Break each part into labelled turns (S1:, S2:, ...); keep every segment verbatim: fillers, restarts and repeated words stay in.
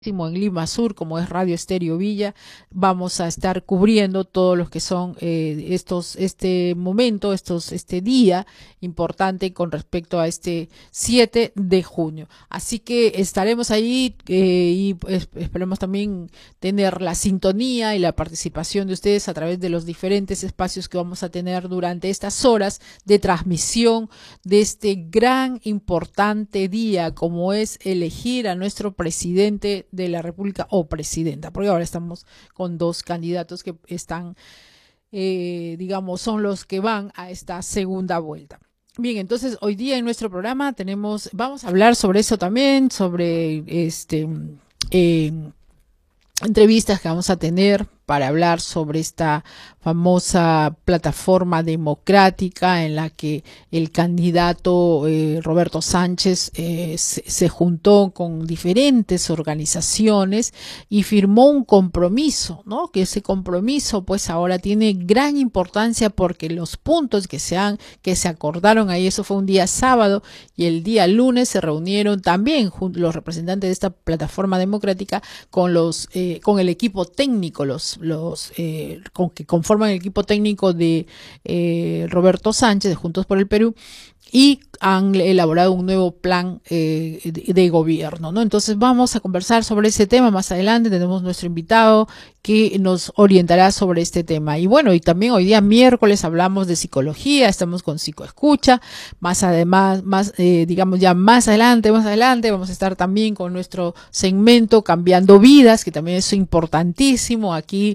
S1: en Lima Sur, como es Radio Estéreo Villa. Vamos a estar cubriendo todos los que son eh, estos, este momento, estos, este día importante con respecto a este siete de junio. Así que estaremos ahí eh, y pues, esperemos también tener la sintonía y la participación de ustedes a través de los diferentes espacios que vamos a tener durante estas horas de transmisión de este gran, importante día, como es elegir a nuestro presidente de la República o presidenta, porque ahora estamos con dos candidatos que están, eh, digamos, son los que van a esta segunda vuelta. Bien, entonces hoy día en nuestro programa tenemos, vamos a hablar sobre eso también, sobre este eh, entrevistas que vamos a tener para hablar sobre esta famosa plataforma democrática en la que el candidato eh, Roberto Sánchez eh, se, se juntó con diferentes organizaciones y firmó un compromiso, ¿no? Que ese compromiso pues ahora tiene gran importancia porque los puntos que se han, que se acordaron ahí, eso fue un día sábado, y el día lunes se reunieron también los representantes de esta plataforma democrática con los eh, con el equipo técnico, los los eh, con, que conforman el equipo técnico de eh, Roberto Sánchez, de Juntos por el Perú, y han elaborado un nuevo plan eh, de, de gobierno, ¿no? Entonces vamos a conversar sobre ese tema más adelante. Tenemos nuestro invitado que nos orientará sobre este tema. Y bueno, y también hoy día miércoles hablamos de psicología, estamos con psicoescucha, más además, más eh, digamos ya más adelante, más adelante vamos a estar también con nuestro segmento Cambiando Vidas, que también es importantísimo. Aquí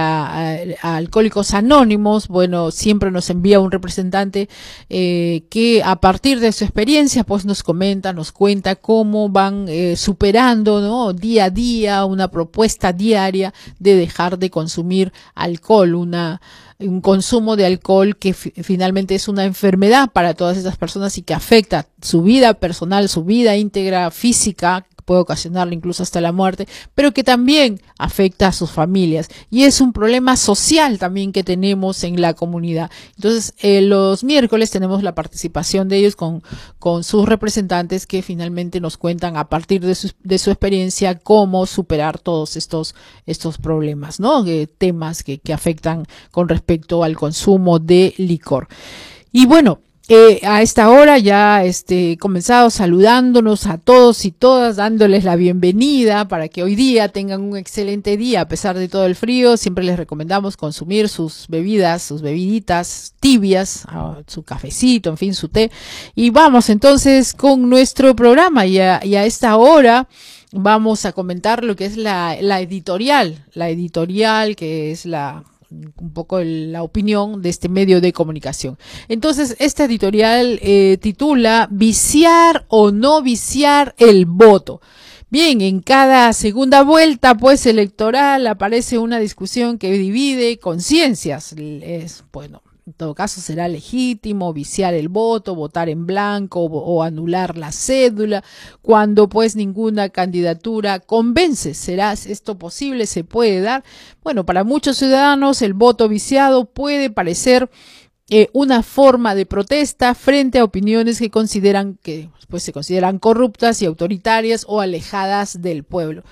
S1: la eh, Alcohólicos Anónimos, bueno, siempre nos envía un representante eh, que a partir de su experiencia pues nos comenta, nos cuenta cómo van eh, superando, ¿no? Día a día, una propuesta diaria de dejar de consumir alcohol, una un consumo de alcohol que finalmente es una enfermedad para todas estas personas y que afecta su vida personal, su vida íntegra, física, puede ocasionarle incluso hasta la muerte, pero que también afecta a sus familias y es un problema social también que tenemos en la comunidad. Entonces eh, los miércoles tenemos la participación de ellos con, con sus representantes que finalmente nos cuentan a partir de su, de su experiencia cómo superar todos estos, estos problemas, ¿no? Eh, temas que, que afectan con respecto al consumo de licor. Y bueno, Eh, a esta hora ya este, he comenzado saludándonos a todos y todas, dándoles la bienvenida para que hoy día tengan un excelente día a pesar de todo el frío. Siempre les recomendamos consumir sus bebidas, sus bebiditas tibias, su cafecito, en fin, su té. Y vamos entonces con nuestro programa y a, y a esta hora vamos a comentar lo que es la, la editorial, la editorial que es la... un poco la opinión de este medio de comunicación. Entonces, esta editorial eh, titula ¿Viciar o no viciar el voto? Bien, en cada segunda vuelta pues electoral aparece una discusión que divide conciencias. Es, bueno, en todo caso será legítimo viciar el voto, votar en blanco o, o anular la cédula cuando pues ninguna candidatura convence. ¿Será esto posible? ¿Se puede dar? Bueno, para muchos ciudadanos el voto viciado puede parecer eh, una forma de protesta frente a opiniones que consideran que pues se consideran corruptas y autoritarias o alejadas del pueblo.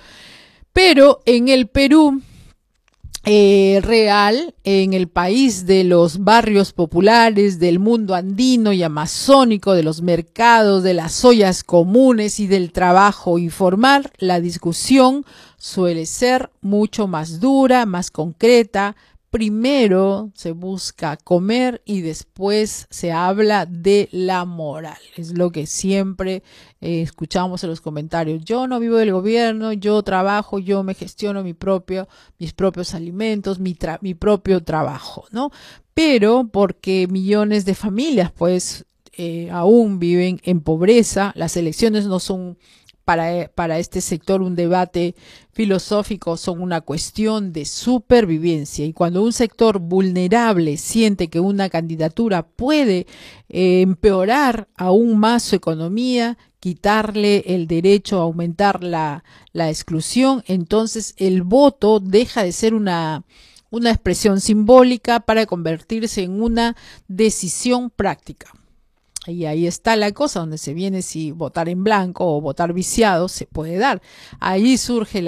S1: Pero en el Perú Eh, real, en el país de los barrios populares, del mundo andino y amazónico, de los mercados, de las ollas comunes y del trabajo informal, la discusión suele ser mucho más dura, más concreta. Primero se busca comer y después se habla de la moral. Es lo que siempre eh, escuchamos en los comentarios. Yo no vivo del gobierno, yo trabajo, yo me gestiono mi propio, mis propios alimentos, mi, tra- mi propio trabajo, ¿no? Pero porque millones de familias pues eh, aún viven en pobreza, las elecciones no son Para, para este sector un debate filosófico, son una cuestión de supervivencia. Y cuando un sector vulnerable siente que una candidatura puede eh, empeorar aún más su economía, quitarle el derecho a aumentar la, la exclusión, entonces el voto deja de ser una, una expresión simbólica para convertirse en una decisión práctica. Y ahí está la cosa donde se viene si votar en blanco o votar viciado se puede dar. Ahí surge